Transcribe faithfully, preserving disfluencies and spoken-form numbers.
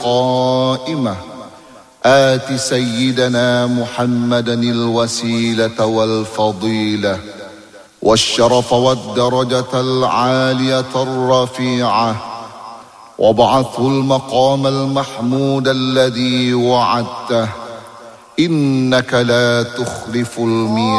القائمة آت سيدنا محمدا الوسيلة والفضيلة والشرف والدرجة العالية الرفيعة، وابعثه المقام المحمود الذي وعدته، إنك لا تخلف الميعاد.